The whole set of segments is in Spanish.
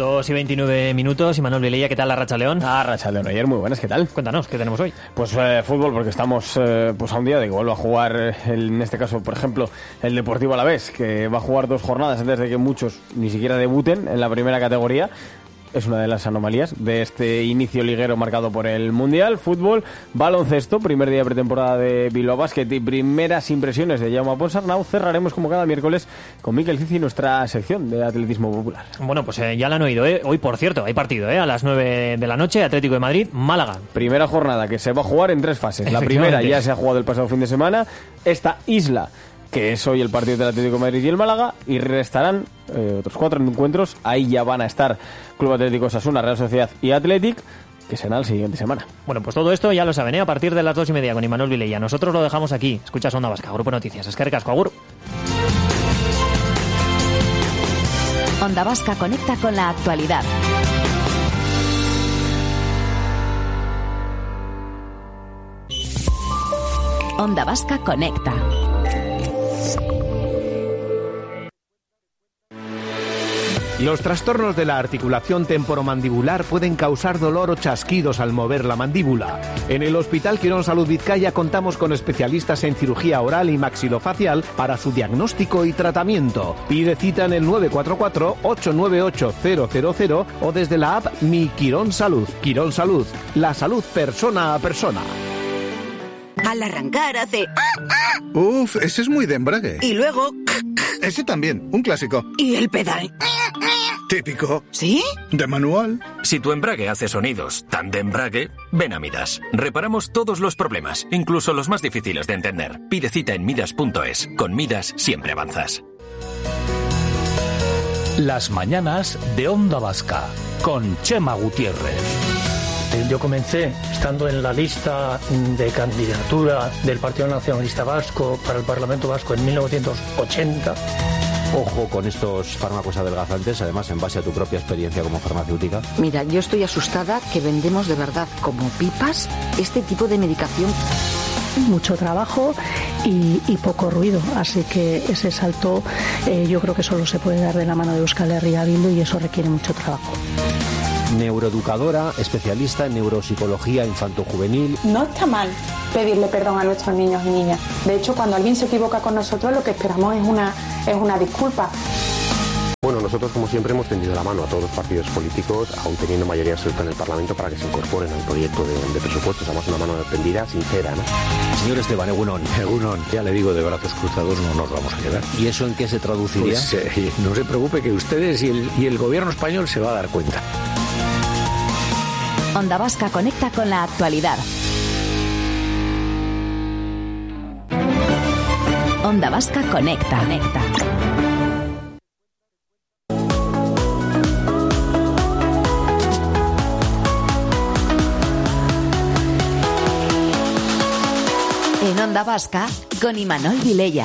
2:29. Imanol Vilella, ¿qué tal? Arratsaldeon. Arratsaldeon, ayer muy buenas, ¿qué tal? Cuéntanos, ¿qué tenemos hoy? Pues fútbol, porque estamos pues a un día de que vuelva a jugar, en este caso, por ejemplo, el Deportivo Alavés, que va a jugar 2 jornadas antes de que muchos ni siquiera debuten en la primera categoría. Es una de las anomalías de este inicio liguero marcado por el Mundial. Fútbol, baloncesto, primer día de pretemporada de Bilbao Basket y primeras impresiones de Jaume Ponsarnau. Cerraremos como cada miércoles con Mikel Cici nuestra sección de atletismo popular. Bueno, pues ya lo han oído, ¿eh? Hoy, por cierto, hay partido, a las 9 de la noche, Atlético de Madrid, Málaga. Primera jornada que se va a jugar en 3 fases. La primera ya se ha jugado el pasado fin de semana. Esta isla, que es hoy el partido del Atlético de Madrid y el Málaga, y restarán otros 4 encuentros. Ahí ya van a estar Club Atlético Osasuna, Real Sociedad y Athletic, que será la siguiente semana. Bueno, pues todo esto ya lo saben, a partir de las 2:30 con Imanol Vilella. Nosotros lo dejamos aquí. Escuchas Onda Vasca, Grupo Noticias. Eskerrik asko, agur. Onda Vasca conecta con la actualidad. Onda Vasca conecta. Los trastornos de la articulación temporomandibular pueden causar dolor o chasquidos al mover la mandíbula. En el Hospital Quirón Salud Vizcaya contamos con especialistas en cirugía oral y maxilofacial para su diagnóstico y tratamiento. Pide cita en el 944-898-000 o desde la app Mi Quirón Salud. Quirón Salud, la salud persona a persona. Al arrancar hace... Uf, ese es muy de embrague. Y luego... Ese también, un clásico. ¿Y el pedal? Típico. ¿Sí? De manual. Si tu embrague hace sonidos tan de embrague, ven a Midas. Reparamos todos los problemas, incluso los más difíciles de entender. Pide cita en midas.es. Con Midas siempre avanzas. Las mañanas de Onda Vasca, con Chema Gutiérrez. Yo comencé estando en la lista de candidatura del Partido Nacionalista Vasco para el Parlamento Vasco en 1980. Ojo con estos fármacos adelgazantes, además en base a tu propia experiencia como farmacéutica. Mira, yo estoy asustada que vendemos de verdad como pipas este tipo de medicación. Mucho trabajo y poco ruido, así que ese salto yo creo que solo se puede dar de la mano de Euskal Herria Bildu y eso requiere mucho trabajo. Neuroeducadora, especialista en neuropsicología infanto-juvenil. No está mal pedirle perdón a nuestros niños y niñas. De hecho, cuando alguien se equivoca con nosotros, lo que esperamos es una disculpa. Bueno, nosotros como siempre hemos tendido la mano a todos los partidos políticos, aún teniendo mayoría absoluta en el Parlamento, para que se incorporen al proyecto de presupuestos. Además, una mano tendida, sincera, ¿no? Señor Esteban, Egunon. Egunon, ya le digo, de brazos cruzados no nos vamos a quedar. ¿Y eso en qué se traduciría? Pues no se preocupe, que ustedes y el gobierno español se va a dar cuenta. Onda Vasca conecta con la actualidad. Onda Vasca conecta. En Onda Vasca con Imanol Vilella.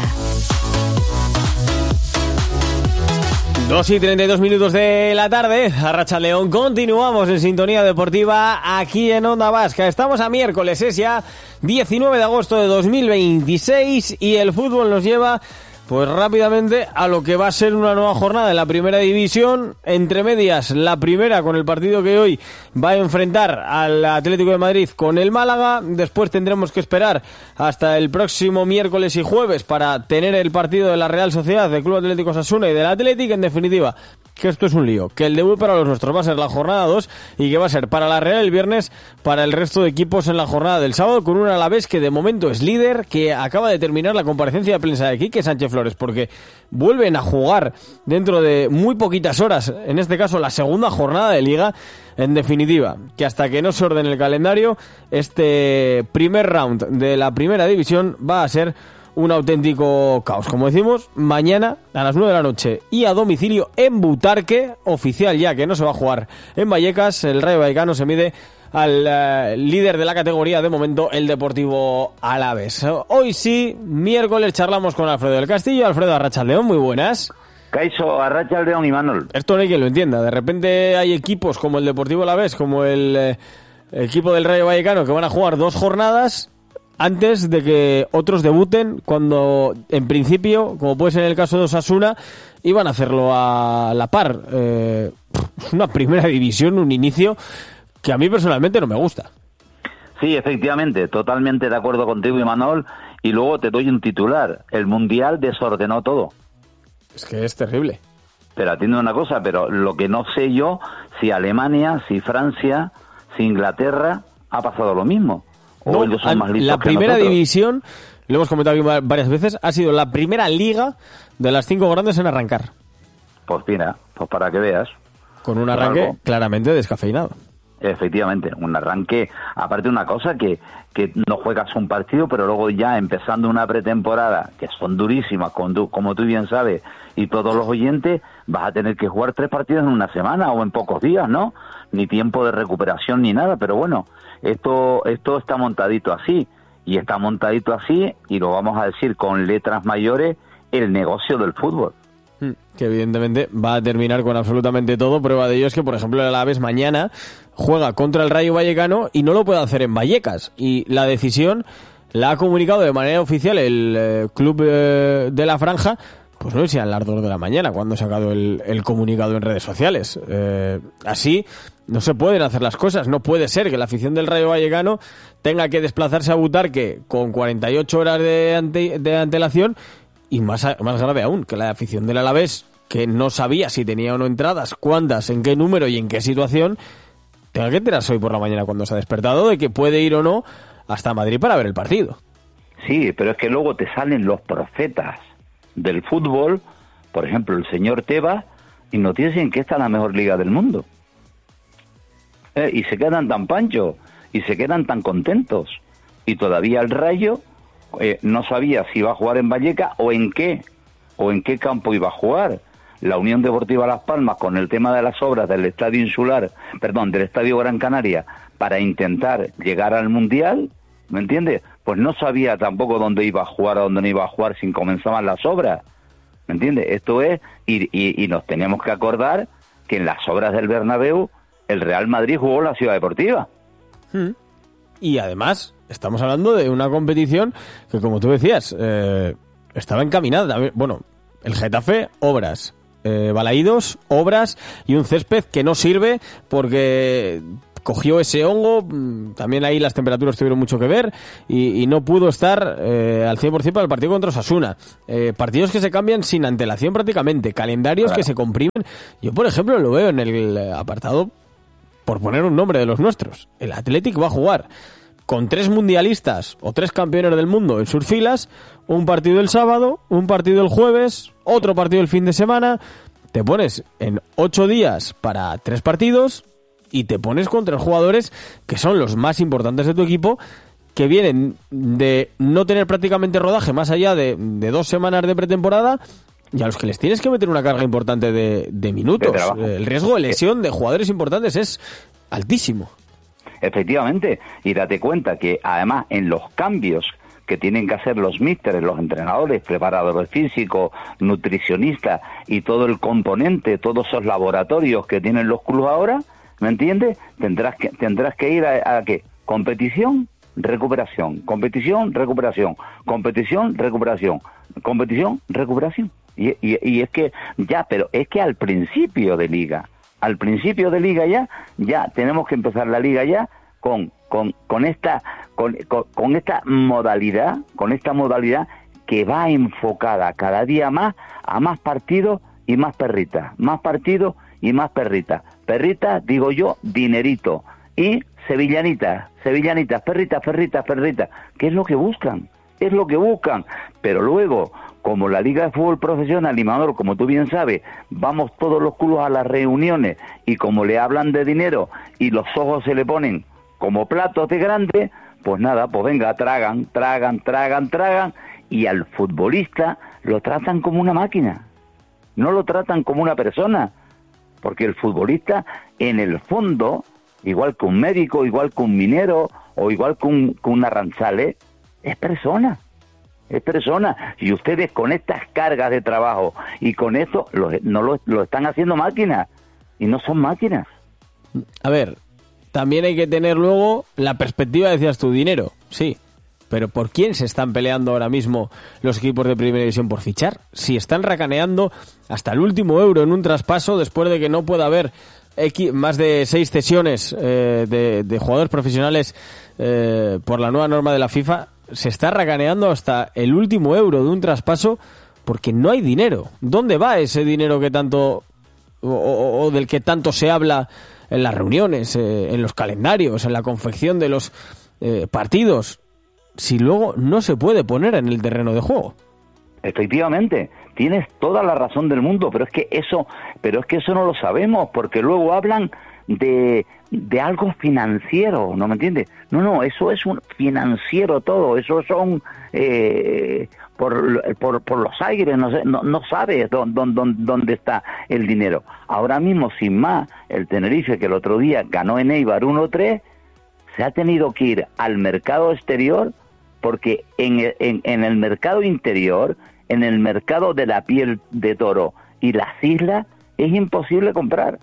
2:32 de la tarde, Arratsaldeon, continuamos en sintonía deportiva aquí en Onda Vasca. Estamos a miércoles, es ya 19 de agosto de 2026 y el fútbol nos lleva pues rápidamente a lo que va a ser una nueva jornada en la primera división. Entre medias, la primera con el partido que hoy va a enfrentar al Atlético de Madrid con el Málaga. Después tendremos que esperar hasta el próximo miércoles y jueves para tener el partido de la Real Sociedad, del Club Atlético Osasuna y del Athletic. En definitiva, que esto es un lío, que el debut para los nuestros va a ser la jornada 2 y que va a ser para la Real el viernes, para el resto de equipos en la jornada del sábado, con un Alavés que de momento es líder, que acaba de terminar la comparecencia de prensa de Quique Sánchez Flores, porque vuelven a jugar dentro de muy poquitas horas, en este caso la segunda jornada de Liga. En definitiva, que hasta que no se ordene el calendario, este primer round de la primera división va a ser un auténtico caos. Como decimos, mañana a las 9 de la noche y a domicilio en Butarque, oficial ya que no se va a jugar en Vallecas, el Rayo Vallecano se mide al líder de la categoría de momento, el Deportivo Alavés. Hoy sí, miércoles, charlamos con Alfredo del Castillo. Alfredo, Arratsaldeon, muy buenas. Caixo, Arratsaldeon y Imanol. Esto no hay quien lo entienda. De repente hay equipos como el Deportivo Alavés, como el equipo del Rayo Vallecano, que van a jugar 2 jornadas antes de que otros debuten, cuando en principio, como puede ser en el caso de Osasuna, iban a hacerlo a la par. una primera división, un inicio que a mí personalmente no me gusta. Sí, efectivamente, totalmente de acuerdo contigo, Imanol. Y luego te doy un titular. El Mundial desordenó todo. Es que es terrible. Pero atiende una cosa, pero lo que no sé yo, si Alemania, si Francia, si Inglaterra, ha pasado lo mismo. O No, ellos son más listos la que primera nosotros. división, lo hemos comentado aquí varias veces, ha sido la primera liga de las 5 grandes en arrancar. Pues mira, pues para que veas. Con un arranque Algo. claramente descafeinado. Efectivamente, un arranque, aparte una cosa que no juegas un partido, pero luego ya empezando una pretemporada, que son durísimas, como tú bien sabes, y todos los oyentes, vas a tener que jugar 3 partidos en una semana o en pocos días, ¿no? Ni tiempo de recuperación ni nada, pero bueno, esto está montadito así, y está montadito así, y lo vamos a decir con letras mayores, el negocio del fútbol. Que evidentemente va a terminar con absolutamente todo. Prueba de ello es que, por ejemplo, el Alavés mañana juega contra el Rayo Vallecano y no lo puede hacer en Vallecas. Y la decisión la ha comunicado de manera oficial el club de la Franja, pues no sé si a las 2 de la mañana, cuando ha sacado el comunicado en redes sociales. Así no se pueden hacer las cosas. No puede ser que la afición del Rayo Vallecano tenga que desplazarse a Butarque con 48 horas de antelación. Y más grave aún, que la afición del Alavés, que no sabía si tenía o no entradas, cuántas, en qué número y en qué situación, tenga que enterarse hoy por la mañana cuando se ha despertado de que puede ir o no hasta Madrid para ver el partido. Sí, pero es que luego te salen los profetas del fútbol, por ejemplo, el señor Tebas, y nos dicen que esta es la mejor liga del mundo. Y se quedan tan panchos, y se quedan tan contentos. Y todavía el Rayo no sabía si iba a jugar en Vallecas o en qué campo iba a jugar. La Unión Deportiva Las Palmas, con el tema de las obras del Estadio del Estadio Gran Canaria, para intentar llegar al Mundial, ¿me entiendes? Pues no sabía tampoco dónde iba a jugar o dónde no iba a jugar sin comenzaban las obras, ¿me entiendes? Esto es, y nos tenemos que acordar que en las obras del Bernabéu, el Real Madrid jugó en la Ciudad Deportiva. Y además, estamos hablando de una competición que, como tú decías, estaba encaminada. Bueno, el Getafe, obras. Balaídos, obras, y un césped que no sirve porque cogió ese hongo. También ahí las temperaturas tuvieron mucho que ver y no pudo estar al 100% para el partido contra Osasuna. Partidos que se cambian sin antelación prácticamente, calendarios que se comprimen. Yo, por ejemplo, lo veo en el apartado, por poner un nombre de los nuestros. El Athletic va a jugar con 3 mundialistas o 3 campeones del mundo en sus filas, un partido el sábado, un partido el jueves, otro partido el fin de semana. Te pones en 8 días para 3 partidos y te pones contra jugadores que son los más importantes de tu equipo, que vienen de no tener prácticamente rodaje más allá de 2 semanas de pretemporada, y a los que les tienes que meter una carga importante de minutos. El riesgo de lesión de jugadores importantes es altísimo. Efectivamente, y date cuenta que además en los cambios que tienen que hacer los místeres, los entrenadores, preparadores físicos, nutricionistas y todo el componente, todos esos laboratorios que tienen los clubes ahora, ¿me entiendes? Tendrás que ir a ¿qué? Competición, recuperación, competición, recuperación, competición, recuperación, competición, recuperación. Y es que ya, pero es que al principio de liga ya tenemos que empezar la liga ya con esta modalidad, que va enfocada cada día más a más partidos y más perritas, perritas, digo yo, dinerito, y sevillanitas, perritas, que es lo que buscan, pero luego, como la Liga de Fútbol Profesional, Imanol, como tú bien sabes, vamos todos los clubes a las reuniones y como le hablan de dinero y los ojos se le ponen como platos de grande, pues nada, pues venga, tragan y al futbolista lo tratan como una máquina, no lo tratan como una persona, porque el futbolista en el fondo, igual que un médico, igual que un minero o igual que un arranzale, es persona. Y ustedes con estas cargas de trabajo y con esto lo están haciendo máquinas y no son máquinas. A ver, también hay que tener luego la perspectiva, decías tú, dinero, sí, pero ¿por quién se están peleando ahora mismo los equipos de Primera División por fichar? Si están racaneando hasta el último euro en un traspaso después de que no pueda haber más de 6 cesiones de jugadores profesionales por la nueva norma de la FIFA, se está racaneando hasta el último euro de un traspaso porque no hay dinero. ¿Dónde va ese dinero que tanto o del que tanto se habla en las reuniones, en los calendarios, en la confección de los partidos, si luego no se puede poner en el terreno de juego? Efectivamente, tienes toda la razón del mundo, pero es que eso no lo sabemos, porque luego hablan de algo financiero, ¿no me entiendes? No, eso es un financiero todo, eso son por los aires, no sabes dónde está el dinero. Ahora mismo, sin más, el Tenerife, que el otro día ganó en Eibar 1-3, se ha tenido que ir al mercado exterior, porque en el mercado interior, en el mercado de la piel de toro y las islas, es imposible comprar.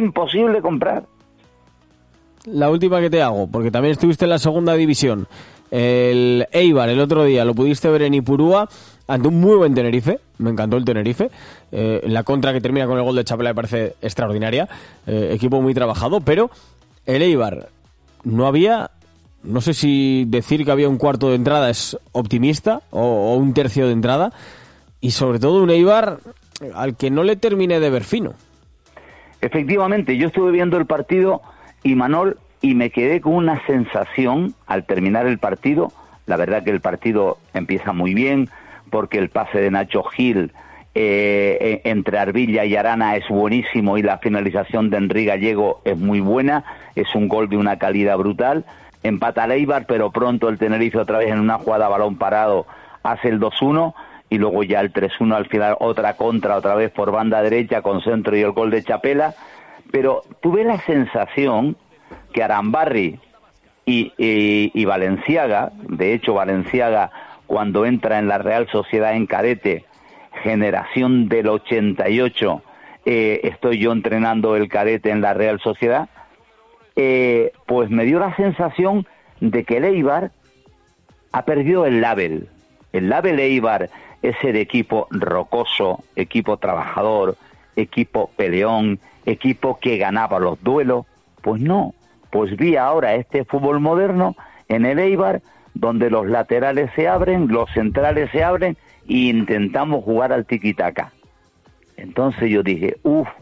La última que te hago, porque también estuviste en la segunda división. El Eibar el otro día lo pudiste ver en Ipurúa ante un muy buen Tenerife. Me encantó el Tenerife. La contra que termina con el gol de Chapela me parece extraordinaria. Equipo muy trabajado, pero el Eibar no sé si decir que había un cuarto de entrada es optimista o un tercio de entrada, y sobre todo un Eibar al que no le terminé de ver fino. Efectivamente, yo estuve viendo el partido, y Manol, y me quedé con una sensación al terminar el partido. La verdad que el partido empieza muy bien, porque el pase de Nacho Gil entre Arbilla y Arana es buenísimo, y la finalización de Enrique Gallego es muy buena, es un gol de una calidad brutal. Empata el Eibar, pero pronto el Tenerife otra vez en una jugada a balón parado hace el 2-1, y luego ya el 3-1 al final, otra contra otra vez por banda derecha con centro y el gol de Chapela. Pero tuve la sensación que Arambarri y Valenciaga, de hecho Valenciaga cuando entra en la Real Sociedad en cadete, generación del 88, estoy yo entrenando el cadete en la Real Sociedad, pues me dio la sensación de que el Eibar ha perdido el label. El label Eibar es el equipo rocoso, equipo trabajador, equipo peleón, equipo que ganaba los duelos. Pues no, pues vi ahora este fútbol moderno en el Eibar, donde los laterales se abren, los centrales se abren, e intentamos jugar al tiki-taka. Entonces yo dije,